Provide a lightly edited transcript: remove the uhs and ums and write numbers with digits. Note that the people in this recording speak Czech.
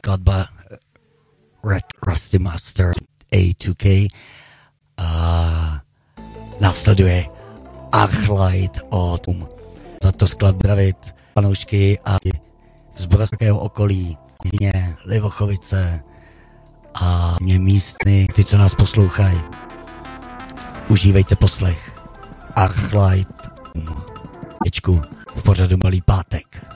skladba Red Rusty Master A2K a následuje Arclight od tato skladba panoušky a z brodského okolí, Jině, Livochovice a mě místny, ty, co nás poslouchají. Užívejte poslech. Arclight v pořadu Malý pátek.